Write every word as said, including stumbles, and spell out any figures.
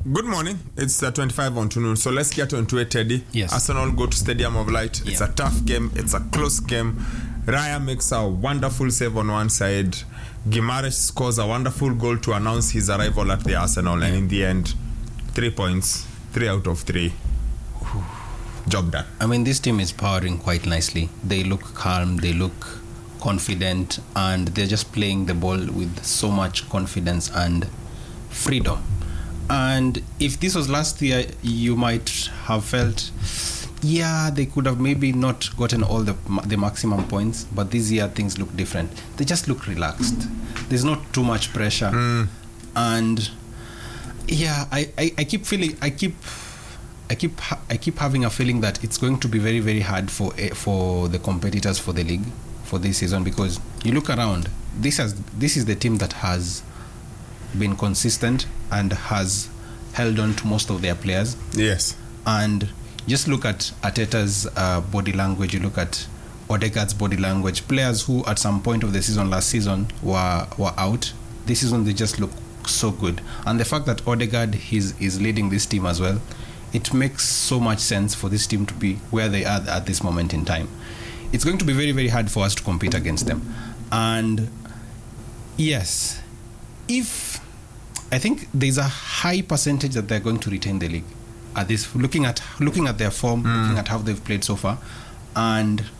good morning. It's uh, twenty-five on to noon. So let's get on to it, Teddy. Yes. Arsenal go to Stadium of Light. It's yeah. a tough game. It's a close game. Raya makes a wonderful save on one side. Guimaraes scores a wonderful goal to announce his arrival at the Arsenal. Yeah. And in the end, three points. Three out of three. Job done. I mean, this team is powering quite nicely. They look calm. They look confident. And they're just playing the ball with so much confidence and freedom. And if this was last year, you might have felt, yeah, they could have maybe not gotten all the the maximum points, but this year things look different. They just look relaxed. There's not too much pressure. Mm. And yeah, I, I, I keep feeling, I keep, I keep, I keep having a feeling that it's going to be very, very hard for for the competitors for the league for this season, because you look around, this has this is the team that has been consistent and has held on to most of their players. Yes. And just look at Arteta's uh, body language, you look at Odegaard's body language. Players who at some point of the season last season were were out, this season they just look so good. And the fact that Odegaard is, is leading this team as well, it makes so much sense for this team to be where they are at this moment in time. It's going to be very, very hard for us to compete against them. And yes, if I think there's a high percentage that they're going to retain the league at this, looking at looking at their form, mm. looking at how they've played so far, and